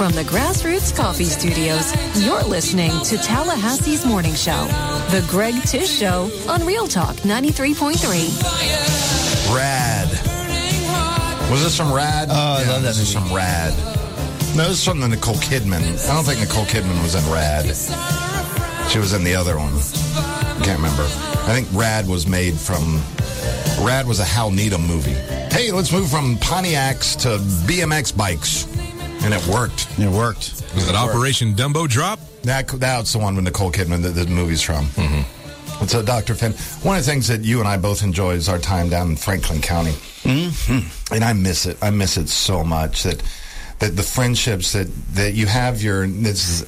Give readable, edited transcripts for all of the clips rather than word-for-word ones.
From the Grassroots Coffee Studios, you're listening to Tallahassee's Morning Show. The Greg Tish Show on Real Talk 93.3. Rad. Was this from Rad? Oh, I love that This is from Rad. No, this is from the Nicole Kidman. I don't think Nicole Kidman was in Rad. She was in the other one. Can't remember. I think Rad was made from... Rad was a Hal Needham movie. Hey, let's move from Pontiacs to BMX bikes. And it worked. It worked. Was it Operation Dumbo Drop? That's the one with Nicole Kidman that the movie's from. Mm-hmm. So, Dr. Finn, one of the things that you and I both enjoy is our time down in Franklin County. Mm-hmm. And I miss it. I miss it so much that the friendships that you have and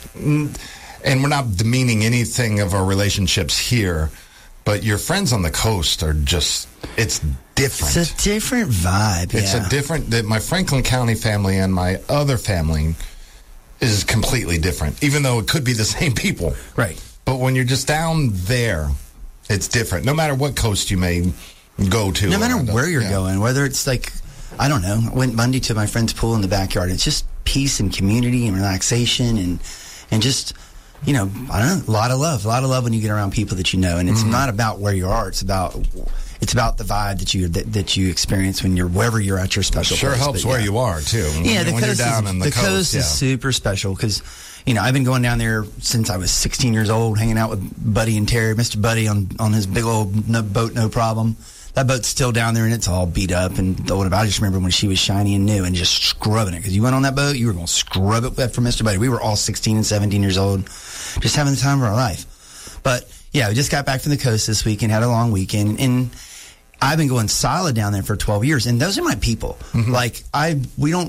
we're not demeaning anything of our relationships here, but your friends on the coast are just, it's different. It's a different vibe. It's a different, my Franklin County family and my other family is completely different, even though it could be the same people. Right. But when you're just down there, it's different. No matter what coast you may go to. No matter where you're going, whether it's like, I don't know, I went Monday to my friend's pool in the backyard. It's just peace and community and relaxation and just, I don't know, a lot of love when you get around people that you know. And it's not about where you are. It's about the vibe that you experience when you're wherever you're at your special place. Sure helps where you are too. Yeah, when you're down in the coast is super special because I've been going down there since I was 16 years old, hanging out with Buddy and Terry, Mr. Buddy on his big old boat, no problem. That boat's still down there and it's all beat up and old. I just remember when she was shiny and new and just scrubbing it because you went on that boat, you were going to scrub it for Mr. Buddy. We were all 16 and 17 years old, just having the time of our life. But yeah, we just got back from the coast this week and had a long weekend and I've been going solid down there for 12 years, and those are my people. Mm-hmm. Like we don't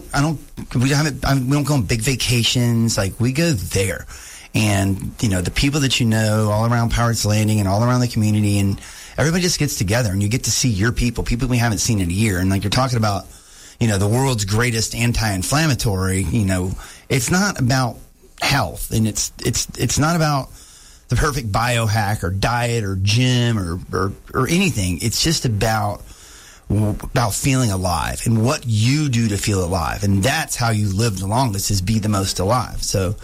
go on big vacations. Like we go there, and the people that you know all around Pirates Landing and all around the community, and everybody just gets together, and you get to see your people we haven't seen in a year. And like you're talking about, the world's greatest anti-inflammatory. It's not about health, and it's not about the perfect biohack or diet or gym or anything. It's just about feeling alive and what you do to feel alive. And that's how you live the longest, is be the most alive. So,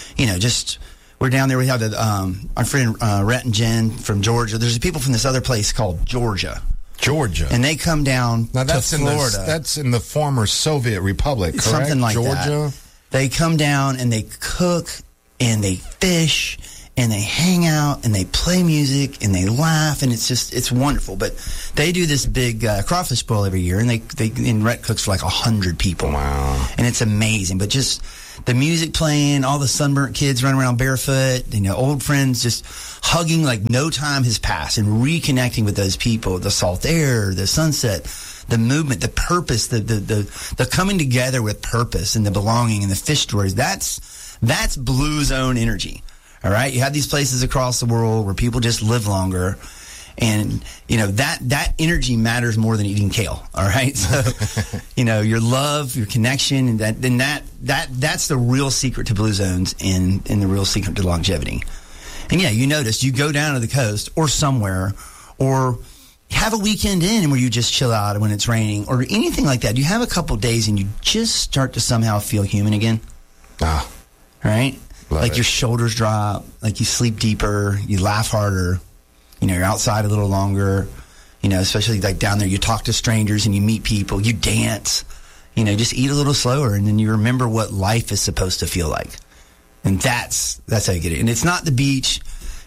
we're down there. We have our friend Rhett and Jen from Georgia. There's people from this other place called Georgia. And they come down to Florida. That's in the former Soviet Republic, correct? Something like Georgia. That. They come down and they cook and they fish and they hang out and they play music and they laugh, and it's wonderful. But they do this big crawfish boil every year, and and Rhett cooks for like 100 people. Wow. And it's amazing. But just the music playing, all the sunburnt kids running around barefoot, old friends just hugging like no time has passed and reconnecting with those people, the salt air, the sunset, the movement, the purpose, the coming together with purpose and the belonging and the fish stories. That's Blue Zone energy. All right, you have these places across the world where people just live longer, and that energy matters more than eating kale. All right, so your love, your connection, and that's the real secret to Blue Zones and the real secret to longevity. And yeah, you notice you go down to the coast or somewhere, or have a weekend in where you just chill out when it's raining or anything like that. You have a couple days and you just start to somehow feel human again. All right. Love it. Your shoulders drop, like you sleep deeper, you laugh harder, you're outside a little longer, especially like down there, you talk to strangers and you meet people, you dance, just eat a little slower, and then you remember what life is supposed to feel like. And that's how you get it. And it's not the beach,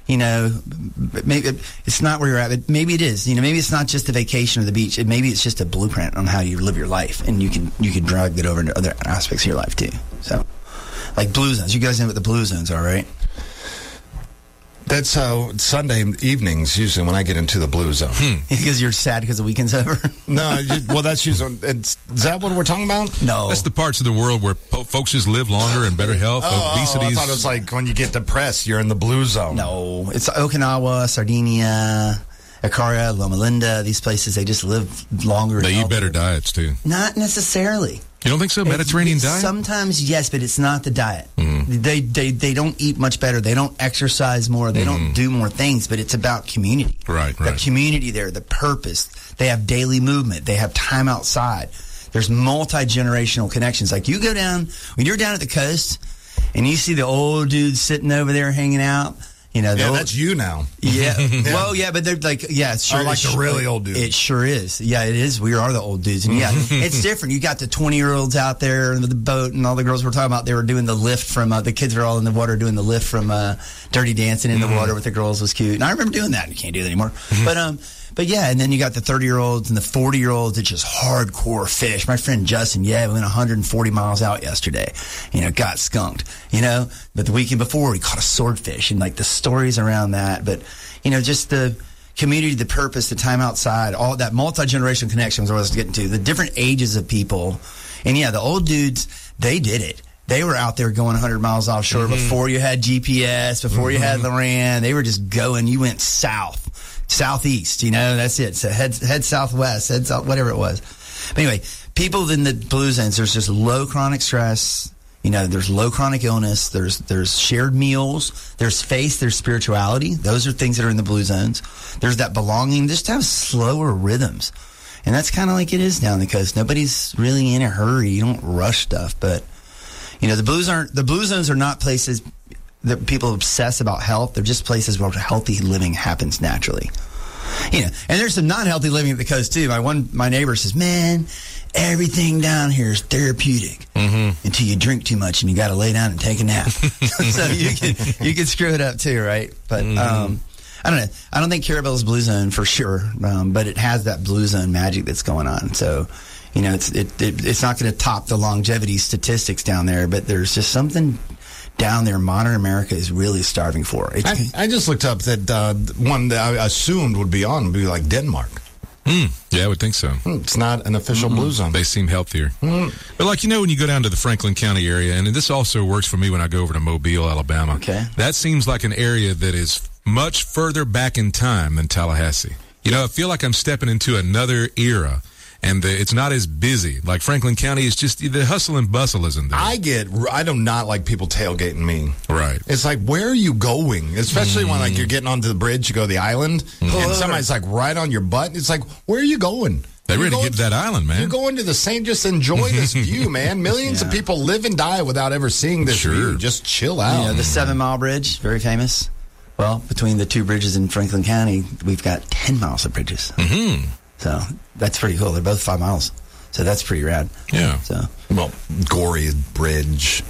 maybe it's not where you're at, but maybe it is. Maybe it's not just the vacation or the beach. Maybe it's just a blueprint on how you live your life, and you can drag that over into other aspects of your life too. So, like Blue Zones. You guys know what the Blue Zones are, right? That's how Sunday evenings, usually when I get into the Blue Zone. Because you're sad because the weekend's over? No, that's usually... Is that what we're talking about? No. That's the parts of the world where folks just live longer and better health. Obesity. I thought it was like when you get depressed, you're in the Blue Zone. No. It's Okinawa, Sardinia, Ikaria, Loma Linda. These places, they just live longer. They eat better diets, too. Not necessarily. You don't think so? Mediterranean diet? Sometimes, yes, but it's not the diet. They don't eat much better. They don't exercise more. They don't do more things, but it's about community. Right. The community there, the purpose. They have daily movement. They have time outside. There's multi-generational connections. Like you go down, when you're down at the coast and you see the old dudes sitting over there hanging out, that's you now. Yeah. Well, yeah, but they're like, it's sure. Like the really old dudes. It sure is. Yeah, it is. We are the old dudes. And it's different. You got the 20-year-olds out there in the boat, and all the girls we're talking about, they were doing the lift from, the kids were all in the water doing the lift from Dirty Dancing in the water with the girls was cute. And I remember doing that. You can't do that anymore. But yeah, and then you got the 30-year-olds and the 40-year-olds. It's just hardcore fish. My friend Justin, we went 140 miles out yesterday. Got skunked. But the weekend before, we caught a swordfish, and like the stories around that. But just the community, the purpose, the time outside, all that multi-generational connection was what I was getting to. The different ages of people, and yeah, the old dudes, they did it. They were out there going 100 miles offshore before you had GPS, before you had Loran. They were just going. You went southeast, that's it. So head southwest, head south, whatever it was. But anyway, people in the blue zones, there's just low chronic stress. There's low chronic illness. There's shared meals. There's faith. There's spirituality. Those are things that are in the blue zones. There's that belonging. Just have slower rhythms. And that's kind of like it is down the coast. Nobody's really in a hurry. You don't rush stuff. But, the blue zones are not places that people obsess about health. They're just places where healthy living happens naturally. And there's some non-healthy living at the coast too. My neighbor says, "Man, everything down here is therapeutic until you drink too much and you got to lay down and take a nap." So you can screw it up too, right? But I don't know. I don't think Carabelle's Blue Zone for sure, but it has that Blue Zone magic that's going on. So it's not going to top the longevity statistics down there, but there's just something down there modern America is really starving for. I just looked up that one that I assumed would be like Denmark. Yeah, I would think so. It's not an official blue zone. They seem healthier. But when you go down to the Franklin County area, and this also works for me when I go over to Mobile, Alabama. Okay. That seems like an area that is much further back in time than Tallahassee. I feel like I'm stepping into another era. And it's not as busy. Like Franklin County is just, the hustle and bustle isn't there. I do not like people tailgating me. Right. It's like, where are you going? Especially when you're getting onto the bridge, you go to the island, and somebody's right on your butt. It's like, where are you going? They're ready to get to that island, man. You're going to the same, just enjoy this view, man. Millions of people live and die without ever seeing this view. Just chill out. The 7 Mile Bridge, very famous. Well, between the two bridges in Franklin County, we've got 10 miles of bridges. So that's pretty cool. They're both 5 miles. So that's pretty rad. Yeah. Gorey Bridge.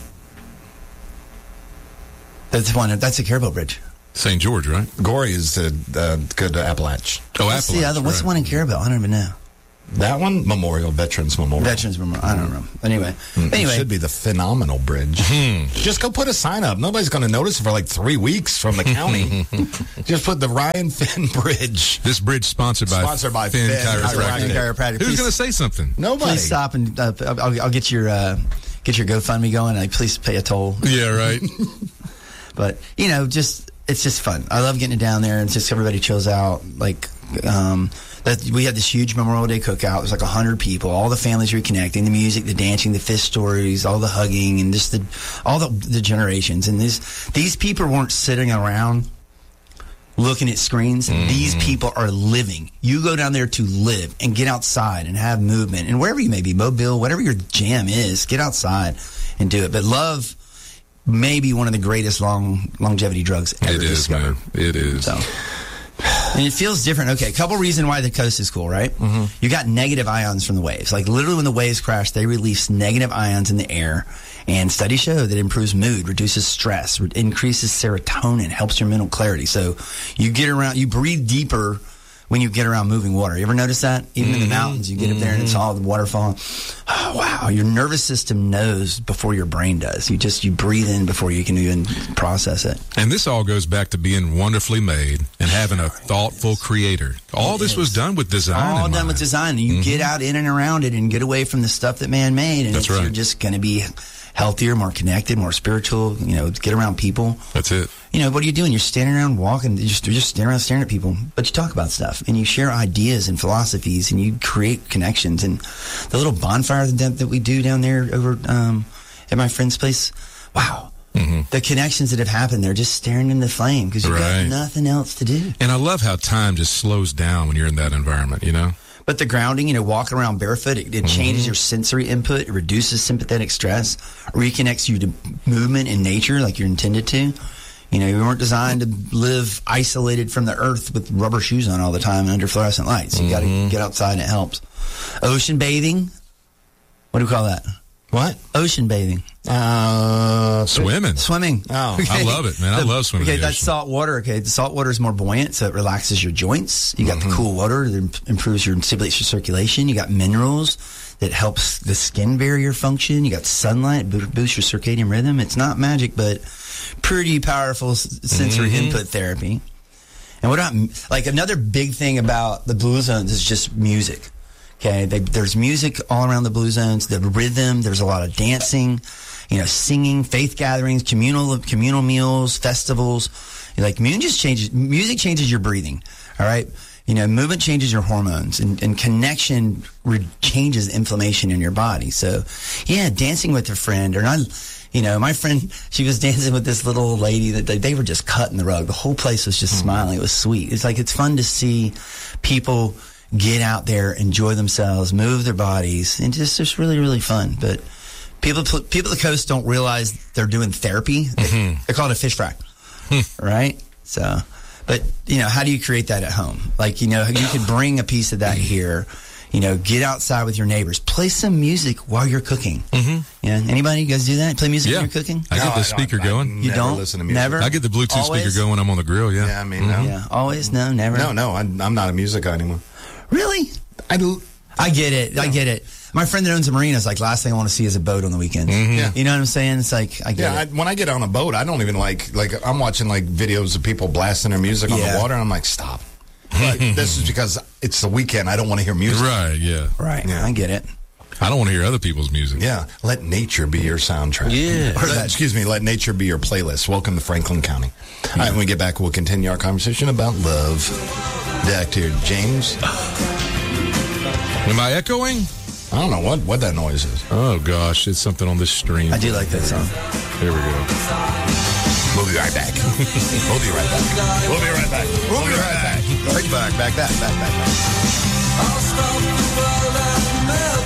That's a Carabelle Bridge. St. George, right? Gorey is good Appalach. What's the other? What's the one in Carabelle? I don't even know. That one? Veterans Memorial. I don't know. Anyway. It should be the Phenomenal Bridge. Just go put a sign up. Nobody's going to notice it for 3 weeks from the county. Just put the Ryan Finn Bridge. This bridge sponsored by Finn Chiropractic. Who's going to say something? Nobody. Please stop and I'll get your GoFundMe going. Please pay a toll. Yeah, right. But it's just fun. I love getting it down there, and it's just everybody chills out. We had this huge Memorial Day cookout. It was 100 people. All the families reconnecting, the music, the dancing, the fish stories, all the hugging, and just all the generations. And these people weren't sitting around looking at screens. These people are living. You go down there to live and get outside and have movement. And wherever you may be, Mobile, whatever your jam is, get outside and do it. But love may be one of the greatest longevity drugs ever discovered. Man. It is. So. And it feels different. Okay, a couple reasons why the coast is cool, right? You got negative ions from the waves. Literally when the waves crash, they release negative ions in the air. And studies show that it improves mood, reduces stress, increases serotonin, helps your mental clarity. So you breathe deeper when you get around moving water. You ever notice that? Even in the mountains, you get up there and it's all the waterfall. Oh, wow. Your nervous system knows before your brain does. You breathe in before you can even process it. And this all goes back to being wonderfully made and having a thoughtful creator. All this was done with design. All done with design. You get out in and around it and get away from the stuff that man made. And you're just going to be healthier, more connected, more spiritual, get around people. That's it. What are you doing? You're standing around walking, you're just standing around staring at people, but you talk about stuff and you share ideas and philosophies and you create connections. And the little bonfire that we do down there over at my friend's place, wow. The connections that have happened there, just staring in the flame because you've got nothing else to do. And I love how time just slows down when you're in that environment, But the grounding, walking around barefoot, it changes your sensory input. It reduces sympathetic stress, reconnects you to movement and nature like you're intended to. You weren't designed to live isolated from the earth with rubber shoes on all the time and under fluorescent lights. You got to get outside and it helps. Ocean bathing. What do we call that? What? Ocean bathing. Swimming. Oh, Okay. I love it, man. I love swimming. Okay, in the that's ocean. salt water. Okay, the salt water is more buoyant, so it relaxes your joints. You got the cool water that improves stimulates your circulation. You got minerals that helps the skin barrier function. You got sunlight, boosts your circadian rhythm. It's not magic, but pretty powerful sensory input therapy. And what about, another big thing about the Blue Zones is just music. Okay, there's music all around the Blue Zones. The rhythm. There's a lot of dancing. Singing, faith gatherings, communal meals, festivals. Music changes your breathing. All right. Movement changes your hormones, and connection changes inflammation in your body. So, yeah, dancing with a friend, or not. My friend, she was dancing with this little old lady that they were just cutting the rug. The whole place was just smiling. It was sweet. It's fun to see people get out there, enjoy themselves, move their bodies, and just really, really fun. But people at the coast don't realize they're doing therapy. They call it a fish fry, right? So, but how do you create that at home? You could bring a piece of that here. Get outside with your neighbors. Play some music while you're cooking. Anybody? You guys do that? Play music while you're cooking? I get the speaker going. You don't listen to music. Never. I get the Bluetooth Always? speaker going. I'm on the grill. Yeah. Yeah, I mean, no. Yeah, always. No, never. No, I'm not a music guy anymore. Really? I get it. I get it. My friend that owns a marina is last thing I want to see is a boat on the weekends. Yeah. You know what I'm saying? It's I get it. When I get on a boat, I don't even I'm watching videos of people blasting their music on the water, and I'm like, stop. This is because it's the weekend. I don't want to hear music. Right. Yeah. Right. Yeah. I get it. I don't want to hear other people's music. Yeah. Let nature be your soundtrack. Yeah. Let nature be your playlist. Welcome to Franklin County. All right, when we get back, we'll continue our conversation about love. Dr. James. Am I echoing? I don't know what that noise is. Oh, gosh. It's something on this stream. I do like that song. There we go. We'll be right back. We'll be right back. We'll be right back. We'll be right back. Back. I'll stop the world and melt.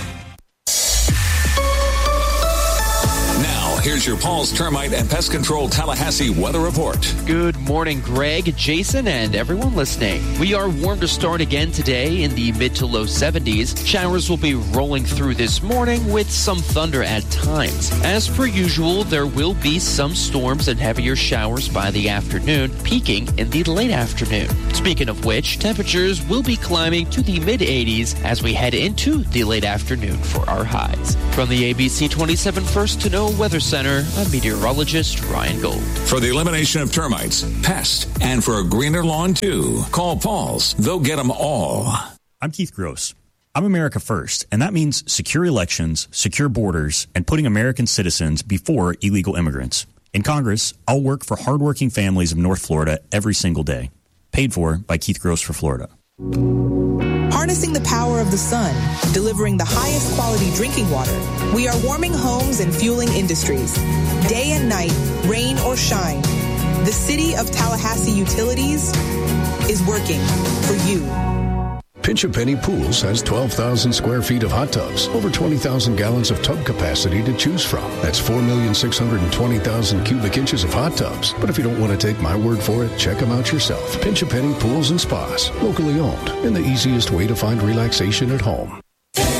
Now, here's your Paul's Termite and Pest Control Tallahassee weather report. Good morning, Greg, Jason, and everyone listening. We are warm to start again today in the mid to low 70s. Showers will be rolling through this morning with some thunder at times. As per usual, there will be some storms and heavier showers by the afternoon, peaking in the late afternoon. Speaking of which, temperatures will be climbing to the mid 80s as we head into the late afternoon for our highs. From the ABC 27 First to Know Weather Center, I'm meteorologist Ryan Gold. For the elimination of termites, pests, and for a greener lawn too, call Paul's. They'll get them all. I'm Keith Gross. I'm America First, and that means secure elections, secure borders, and putting American citizens before illegal immigrants. In Congress, I'll work for hardworking families of North Florida every single day. Paid for by Keith Gross for Florida. Harnessing the power of the sun, delivering the highest quality drinking water, we are warming homes and fueling industries. Day and night, rain or shine, the City of Tallahassee Utilities is working for you. Pinch a Penny Pools has 12,000 square feet of hot tubs, over 20,000 gallons of tub capacity to choose from. That's 4,620,000 cubic inches of hot tubs. But if you don't want to take my word for it, check them out yourself. Pinch a Penny Pools and Spas, locally owned, and the easiest way to find relaxation at home.